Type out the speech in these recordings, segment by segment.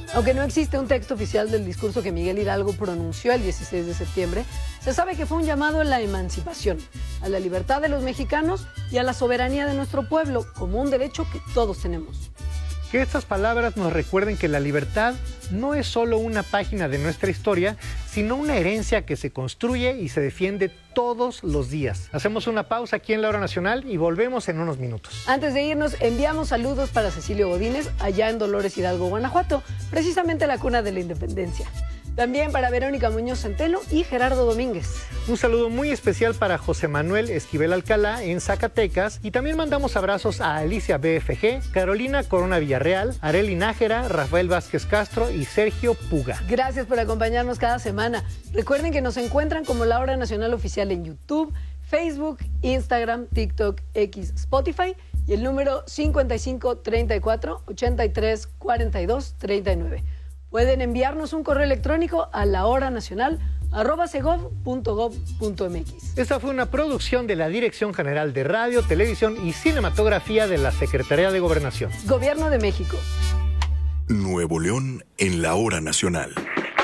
Aunque no existe un texto oficial del discurso que Miguel Hidalgo pronunció el 16 de septiembre, se sabe que fue un llamado a la emancipación, a la libertad de los mexicanos y a la soberanía de nuestro pueblo, como un derecho que todos tenemos. Que estas palabras nos recuerden que la libertad no es solo una página de nuestra historia, sino una herencia que se construye y se defiende todos los días. Hacemos una pausa aquí en La Hora Nacional y volvemos en unos minutos. Antes de irnos, enviamos saludos para Cecilio Godínez, allá en Dolores Hidalgo, Guanajuato, precisamente la cuna de la independencia. También para Verónica Muñoz Centeno y Gerardo Domínguez. Un saludo muy especial para José Manuel Esquivel Alcalá en Zacatecas. Y también mandamos abrazos a Alicia BFG, Carolina Corona Villarreal, Arely Nájera, Rafael Vázquez Castro y Sergio Puga. Gracias por acompañarnos cada semana. Recuerden que nos encuentran como La Hora Nacional Oficial en YouTube, Facebook, Instagram, TikTok, X, Spotify y el número 55 34 83 42 39. Pueden enviarnos un correo electrónico a lahoranacional@segov.gov.mx. Esta fue una producción de la Dirección General de Radio, Televisión y Cinematografía de la Secretaría de Gobernación. Gobierno de México. Nuevo León en La Hora Nacional.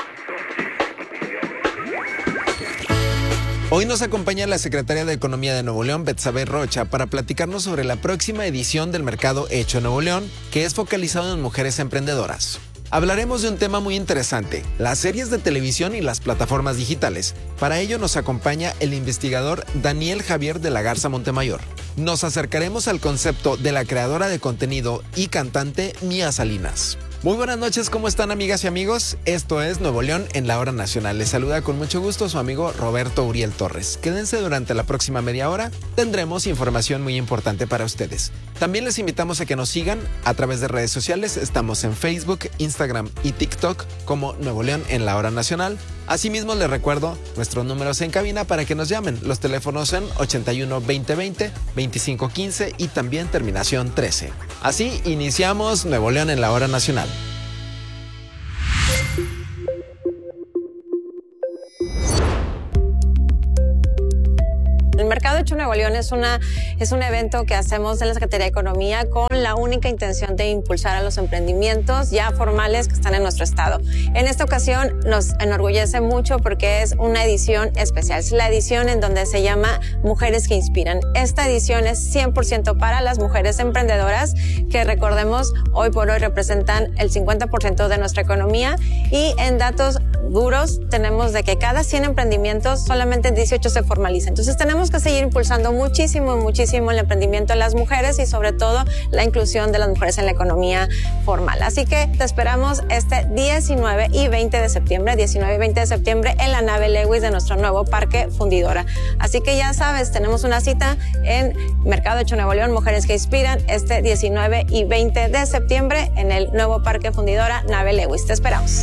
Hoy nos acompaña la secretaria de Economía de Nuevo León, Betsabe Rocha, para platicarnos sobre la próxima edición del Mercado Hecho Nuevo León, que es focalizado en mujeres emprendedoras. Hablaremos de un tema muy interesante, las series de televisión y las plataformas digitales. Para ello nos acompaña el investigador Daniel Javier de la Garza Montemayor. Nos acercaremos al concepto de la creadora de contenido y cantante Mía Salinas. Muy buenas noches, ¿cómo están amigas y amigos? Esto es Nuevo León en La Hora Nacional. Les saluda con mucho gusto su amigo Roberto Uriel Torres. Quédense durante la próxima media hora, tendremos información muy importante para ustedes. También les invitamos a que nos sigan a través de redes sociales. Estamos en Facebook, Instagram y TikTok como Nuevo León en La Hora Nacional. Asimismo les recuerdo nuestros números en cabina para que nos llamen. Los teléfonos son 81 2020 2515 y también terminación 13. Así iniciamos Nuevo León en La Hora Nacional. El Mercado Hecho Nuevo León es un evento que hacemos en la Secretaría de Economía con la única intención de impulsar a los emprendimientos ya formales que están en nuestro estado. En esta ocasión nos enorgullece mucho porque es una edición especial. Es la edición en donde se llama Mujeres que Inspiran. Esta edición es 100% para las mujeres emprendedoras que, recordemos, hoy por hoy representan el 50% de nuestra economía, y en datos duros tenemos de que cada 100 emprendimientos solamente 18 se formalizan. Entonces tenemos que seguir impulsando muchísimo el emprendimiento de las mujeres y sobre todo la inclusión de las mujeres en la economía formal. Así que te esperamos este 19 y 20 de septiembre en la nave Lewis de nuestro nuevo Parque Fundidora. Así que ya sabes, tenemos una cita en Mercado Hecho Nuevo León, Mujeres que Inspiran, este 19 y 20 de septiembre en el nuevo Parque Fundidora, nave Lewis. Te esperamos.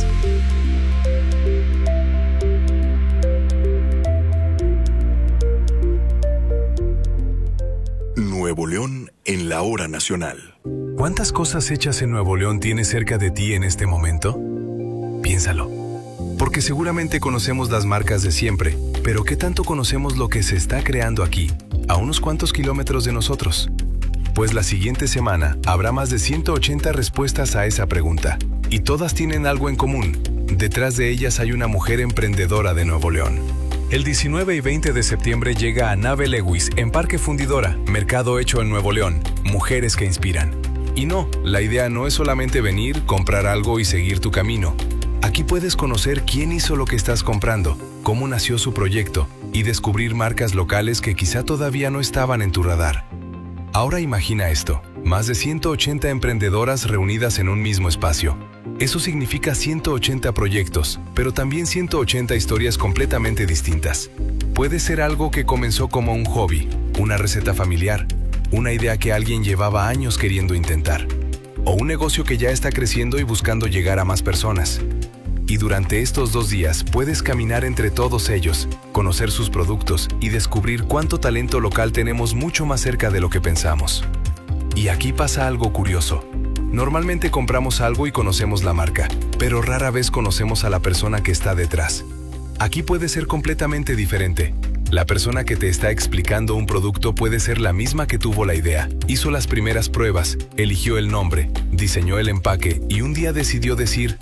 Nuevo León en La Hora Nacional. ¿Cuántas cosas hechas en Nuevo León tienes cerca de ti en este momento? Piénsalo. Porque seguramente conocemos las marcas de siempre, pero ¿qué tanto conocemos lo que se está creando aquí, a unos cuantos kilómetros de nosotros? Pues la siguiente semana habrá más de 180 respuestas a esa pregunta, y todas tienen algo en común. Detrás de ellas hay una mujer emprendedora de Nuevo León. El 19 y 20 de septiembre llega a Nave Lewis en Parque Fundidora, Mercado Hecho en Nuevo León, Mujeres que Inspiran. Y no, la idea no es solamente venir, comprar algo y seguir tu camino. Aquí puedes conocer quién hizo lo que estás comprando, cómo nació su proyecto y descubrir marcas locales que quizá todavía no estaban en tu radar. Ahora imagina esto, más de 180 emprendedoras reunidas en un mismo espacio. Eso significa 180 proyectos, pero también 180 historias completamente distintas. Puede ser algo que comenzó como un hobby, una receta familiar, una idea que alguien llevaba años queriendo intentar, o un negocio que ya está creciendo y buscando llegar a más personas. Y durante estos 2 días puedes caminar entre todos ellos, conocer sus productos y descubrir cuánto talento local tenemos mucho más cerca de lo que pensamos. Y aquí pasa algo curioso. Normalmente compramos algo y conocemos la marca, pero rara vez conocemos a la persona que está detrás. Aquí puede ser completamente diferente. La persona que te está explicando un producto puede ser la misma que tuvo la idea, hizo las primeras pruebas, eligió el nombre, diseñó el empaque y un día decidió decir,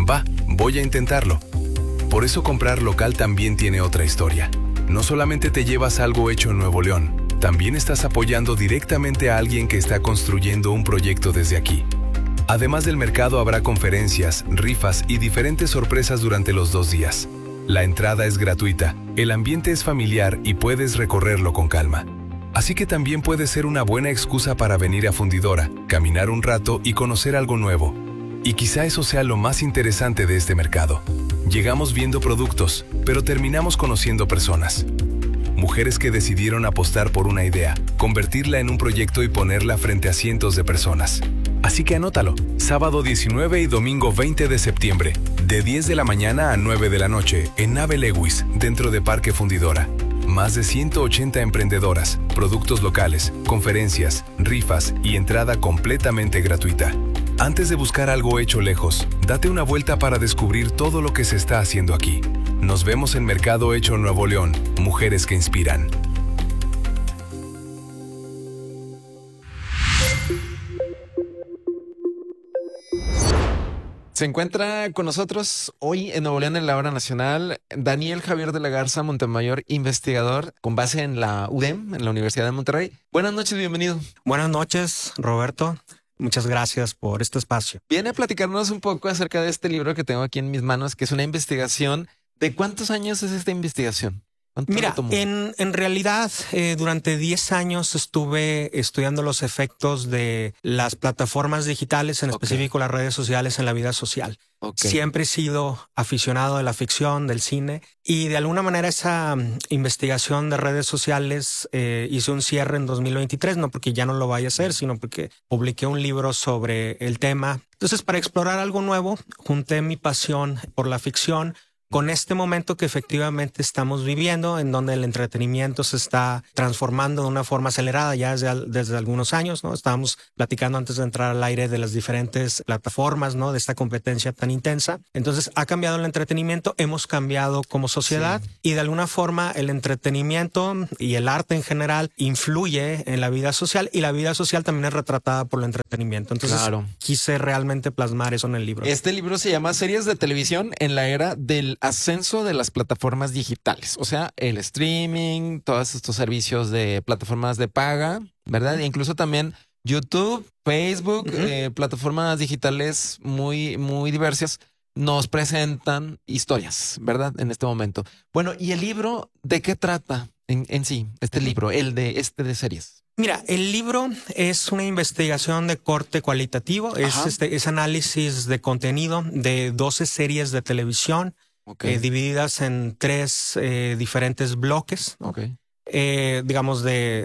Va, voy a intentarlo. Por eso comprar local también tiene otra historia. No solamente te llevas algo hecho en Nuevo León, también estás apoyando directamente a alguien que está construyendo un proyecto desde aquí. Además del mercado habrá conferencias, rifas y diferentes sorpresas durante los 2 días. La entrada es gratuita, el ambiente es familiar y puedes recorrerlo con calma. Así que también puede ser una buena excusa para venir a Fundidora, caminar un rato y conocer algo nuevo. Y quizá eso sea lo más interesante de este mercado. Llegamos viendo productos, pero terminamos conociendo personas. Mujeres que decidieron apostar por una idea, convertirla en un proyecto y ponerla frente a cientos de personas. Así que anótalo, sábado 19 y domingo 20 de septiembre, de 10 de la mañana a 9 de la noche, en Nave Lewis, dentro de Parque Fundidora. Más de 180 emprendedoras, productos locales, conferencias, rifas y entrada completamente gratuita. Antes de buscar algo hecho lejos, date una vuelta para descubrir todo lo que se está haciendo aquí. Nos vemos en Mercado Hecho Nuevo León, mujeres que inspiran. Se encuentra con nosotros hoy en Nuevo León, en la Hora Nacional, Daniel Javier de la Garza Montemayor, investigador con base en la UDEM, en la Universidad de Monterrey. Buenas noches, bienvenido. Buenas noches, Roberto. Muchas gracias por este espacio. Viene a platicarnos un poco acerca de este libro que tengo aquí en mis manos, que es una investigación. ¿De cuántos años es esta investigación? Mira, en realidad durante 10 años estuve estudiando los efectos de las plataformas digitales, en específico las redes sociales en la vida social. Siempre he sido aficionado de la ficción, del cine, y de alguna manera esa investigación de redes sociales hice un cierre en 2023, no porque ya no lo vaya a hacer, sino porque publiqué un libro sobre el tema. Entonces, para explorar algo nuevo, junté mi pasión por la ficción con este momento que efectivamente estamos viviendo, en donde el entretenimiento se está transformando de una forma acelerada ya desde algunos años, ¿no? Estábamos platicando antes de entrar al aire de las diferentes plataformas, ¿no? De esta competencia tan intensa. Entonces ha cambiado el entretenimiento, hemos cambiado como sociedad, y de alguna forma el entretenimiento y el arte en general influye en la vida social, y la vida social también es retratada por el entretenimiento. Entonces quise realmente plasmar eso en el libro. Este libro se llama Series de televisión en la era del ascenso de las plataformas digitales, o sea, el streaming, todos estos servicios de plataformas de paga, ¿verdad? E incluso también YouTube, Facebook, plataformas digitales muy, muy diversas nos presentan historias, ¿verdad? En este momento. Bueno, ¿y el libro de qué trata en sí? Este libro, el de series. Mira, el libro es una investigación de corte cualitativo, es análisis de contenido de 12 series de televisión, divididas en 3 diferentes bloques, ¿no? Digamos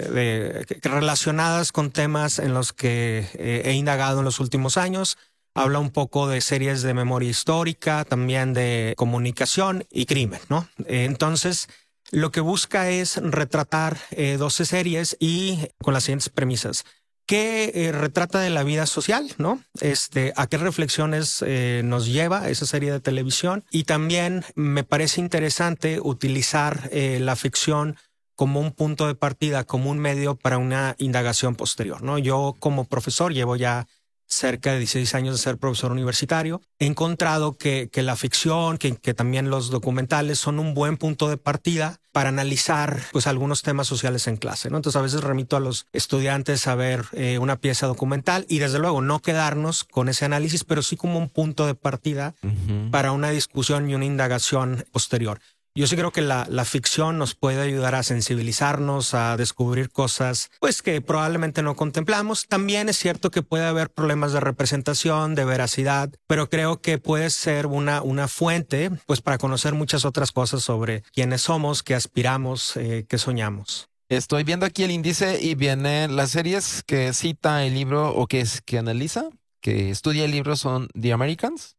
relacionadas con temas en los que he indagado en los últimos años. Habla un poco de series de memoria histórica, también de comunicación y crimen, ¿no? Entonces, lo que busca es retratar 12 series y con las siguientes premisas. ¿Qué retrata de la vida social, ¿no? ¿A qué reflexiones nos lleva esa serie de televisión? Y también me parece interesante utilizar la ficción como un punto de partida, como un medio para una indagación posterior, ¿no? Yo como profesor llevo ya cerca de 16 años de ser profesor universitario. He encontrado que la ficción, que también los documentales son un buen punto de partida para analizar pues algunos temas sociales en clase, ¿no? Entonces a veces remito a los estudiantes a ver una pieza documental y desde luego no quedarnos con ese análisis, pero sí como un punto de partida para una discusión y una indagación posterior. Yo sí creo que la ficción nos puede ayudar a sensibilizarnos, a descubrir cosas pues que probablemente no contemplamos. También es cierto que puede haber problemas de representación, de veracidad, pero creo que puede ser una fuente pues para conocer muchas otras cosas sobre quiénes somos, qué aspiramos, qué soñamos. Estoy viendo aquí el índice y vienen las series que cita el libro o que analiza, que estudia el libro son The Americans,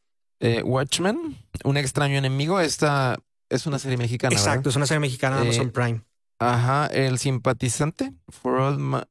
Watchmen, Un extraño enemigo. Esta es una serie mexicana. Exacto, ¿verdad? Es una serie mexicana de Amazon Prime. El simpatizante, For All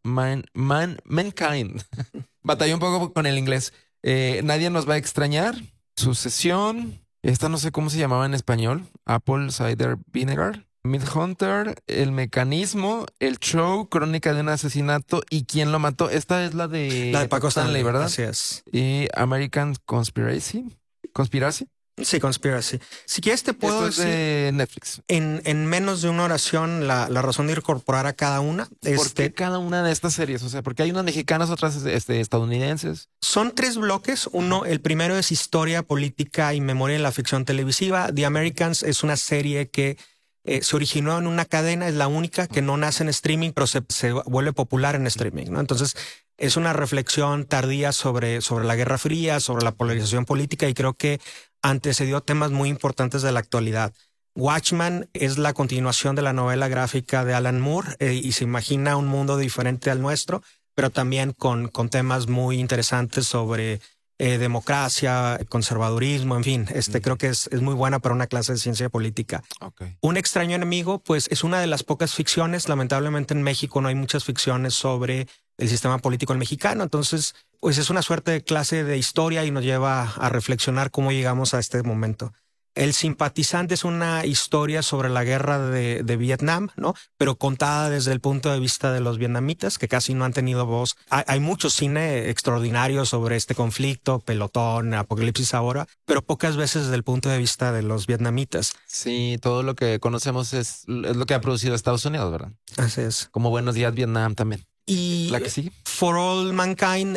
Mankind. Batallé un poco con el inglés. Nadie nos va a extrañar. Sucesión. Esta no sé cómo se llamaba en español. Apple Cider Vinegar. Midhunter, El mecanismo, El show, Crónica de un asesinato y ¿Quién lo mató? Esta es la de Paco Stanley, ¿verdad? Así es. Y American Conspiracy. ¿Conspiracy? Sí, Conspiracy. Si quieres te puedo Esto es de Netflix. en menos de una oración la razón de incorporar a cada una. ¿Por qué cada una de estas series? O sea, porque hay unas mexicanas, otras estadounidenses. Son 3 bloques. Uno, el primero es historia, política y memoria en la ficción televisiva. The Americans es una serie que se originó en una cadena, es la única que no nace en streaming, pero se vuelve popular en streaming, ¿no? Entonces, es una reflexión tardía sobre la Guerra Fría, sobre la polarización política, y creo que antecedió temas muy importantes de la actualidad. Watchmen es la continuación de la novela gráfica de Alan Moore y se imagina un mundo diferente al nuestro, pero también con temas muy interesantes sobre democracia, conservadurismo, en fin. Creo que es muy buena para una clase de ciencia política. Okay. Un extraño enemigo, pues es una de las pocas ficciones. Lamentablemente en México no hay muchas ficciones sobre el sistema político mexicano. Entonces, pues es una suerte de clase de historia y nos lleva a reflexionar cómo llegamos a este momento. El Simpatizante es una historia sobre la guerra de Vietnam, ¿no? Pero contada desde el punto de vista de los vietnamitas, que casi no han tenido voz. Hay mucho cine extraordinario sobre este conflicto, Pelotón, Apocalipsis Ahora, pero pocas veces desde el punto de vista de los vietnamitas. Sí, todo lo que conocemos es lo que ha producido Estados Unidos, ¿verdad? Así es. Como Buenos Días Vietnam también. Y ¿La que sigue? For All Mankind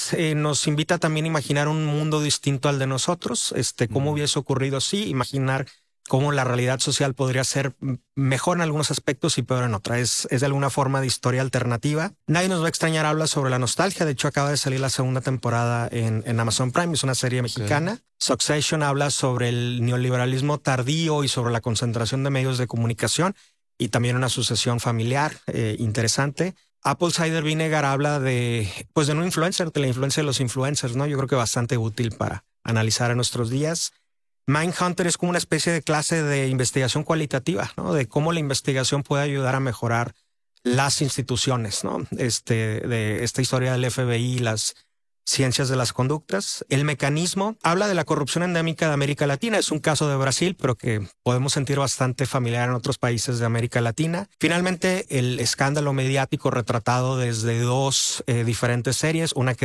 nos invita también a imaginar un mundo distinto al de nosotros. Cómo hubiese ocurrido así, imaginar cómo la realidad social podría ser mejor en algunos aspectos y peor en otras. Es de alguna forma de historia alternativa. Nadie nos va a extrañar, habla sobre la nostalgia. De hecho, acaba de salir la segunda temporada en Amazon Prime. Es una serie mexicana. Okay. Succession habla sobre el neoliberalismo tardío y sobre la concentración de medios de comunicación y también una sucesión familiar interesante. Apple Cider Vinegar habla de un influencer, de la influencia de los influencers, ¿no? Yo creo que bastante útil para analizar en nuestros días. Mindhunter es como una especie de clase de investigación cualitativa, ¿no? De cómo la investigación puede ayudar a mejorar las instituciones, ¿no? De esta historia del FBI, las ciencias de las conductas. El Mecanismo habla de la corrupción endémica de América Latina. Es un caso de Brasil, pero que podemos sentir bastante familiar en otros países de América Latina. Finalmente, el escándalo mediático retratado desde 2 diferentes series. Una que